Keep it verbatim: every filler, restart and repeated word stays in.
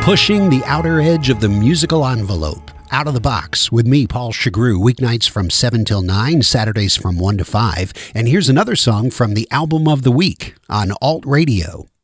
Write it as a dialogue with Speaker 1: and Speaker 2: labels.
Speaker 1: Pushing the outer edge of the musical envelope. Out of the Box with me, Paul Chagru, weeknights from seven till nine, Saturdays from one to five. And here's another song from the Album of the Week on Alt Radio.